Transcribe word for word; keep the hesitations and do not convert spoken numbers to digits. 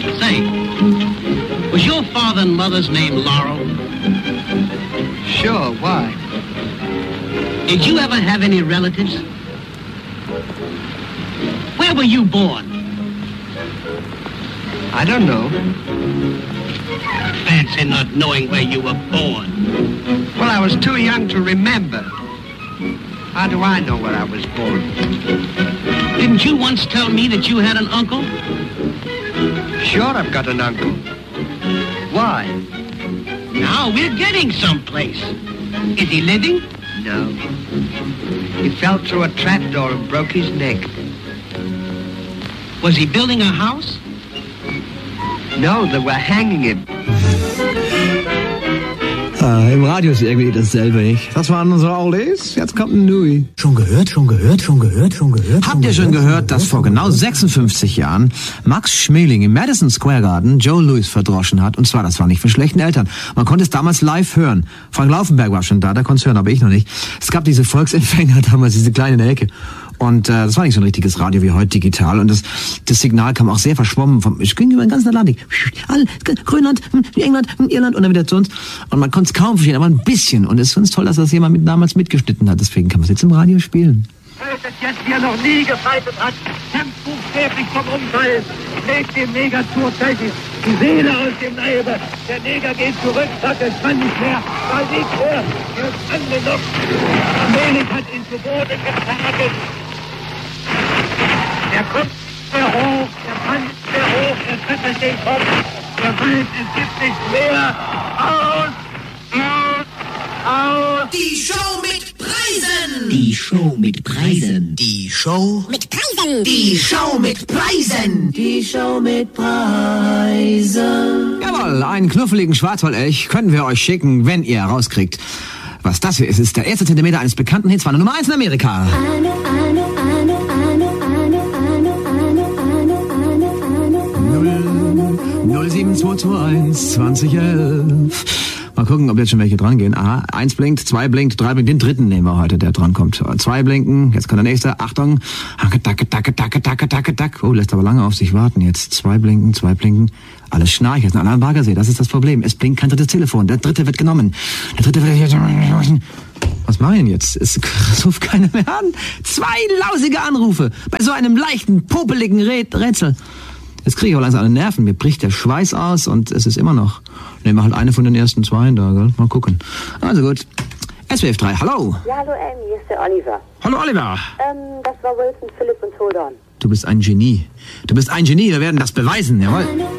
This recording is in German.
Say, was your father and mother's name Laurel? Sure, why? Did you ever have any relatives? Where were you born? I don't know. Fancy not knowing where you were born. Well, I was too young to remember. How do I know where I was born? Didn't you once tell me that you had an uncle? Sure, I've got an uncle. Why? Now we're getting someplace. Is he living? No. He fell through a trapdoor and broke his neck. Was he building a house? No, they were hanging him. Ah, im Radio ist irgendwie dasselbe, nicht? Das waren unsere Oldies. Jetzt kommt ein Nui. Schon gehört, schon gehört, schon gehört, schon gehört. Habt ihr schon gehört, dass vor genau sechsundfünfzig Jahren Max Schmeling im Madison Square Garden Joe Louis verdroschen hat? Und zwar, das war nicht von schlechten Eltern. Man konnte es damals live hören. Frank Laufenberg war schon da, der konnte es hören, aber ich noch nicht. Es gab diese Volksempfänger damals, diese kleine in der Ecke. Und äh, das war nicht so ein richtiges Radio wie heute digital. Und das, das Signal kam auch sehr verschwommen. Vom, es ging über den ganzen Atlantik. All, Grönland, England, Irland und dann wieder zu uns. Und man konnte es kaum verstehen, aber ein bisschen. Und es ist ganz toll, dass das jemand mit, damals mitgeschnitten hat. Deswegen kann man es jetzt im Radio spielen. Das jetzt hier noch nie gefeitet hat, kämpft buchstäblich vom Umfallen, schlägt dem Neger zurzeitig die Seele aus dem Leibe. Der Neger geht zurück, sagt, es kann nicht mehr, weil nicht mehr, er ist angenockt. Melik hat ihn zu Boden geschlagen. Er kommt nicht mehr hoch, er kann nicht mehr hoch, er schüttelt den Kopf, er weiß, es gibt nichts mehr. Aus, aus, aus. Die Show mit Preisen. Die Show mit Preisen. Die Show Mit Preisen. Die Show mit Preisen. Die Show mit Preisen. Jawohl, einen knuffeligen Schwarzwaldech können wir euch schicken, wenn ihr rauskriegt. Was das hier ist, ist der erste Zentimeter eines bekannten Hits, war Nummer eins in Amerika. null sieben zwei zwei eins zwanzig elf. Mal gucken, ob jetzt schon welche dran gehen. Aha, eins blinkt, zwei blinkt, drei blinkt. Den dritten nehmen wir heute, der dran kommt. Zwei blinken, jetzt kommt der nächste. Achtung. Tacke, tacke, tacke, tacke, tacke, tacke. Oh, lässt aber lange auf sich warten jetzt. Zwei blinken, zwei blinken. Alles schnarcht. Jetzt ein anderer Baggersee. Das ist das Problem. Es blinkt kein drittes Telefon. Der dritte wird genommen. Der dritte wird... Was mache ich denn jetzt? Es ruft keiner mehr an. Zwei lausige Anrufe. Bei so einem leichten, popeligen Rätsel. Jetzt kriege ich auch langsam alle Nerven. Mir bricht der Schweiß aus und es ist immer noch... Nehmen wir halt eine von den ersten zwei da, gell? Mal gucken. Also gut. S W F drei, hallo. Ja, hallo, ähm, hier ist der Oliver. Hallo, Oliver. Ähm, das war Wilson, Philipp und Hold On. Du bist ein Genie. Du bist ein Genie, wir werden das beweisen, jawohl.